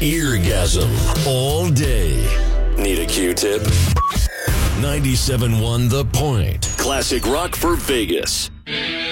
Eargasm all day. Need a Q-tip? 97.1 The Point. Classic rock for Vegas.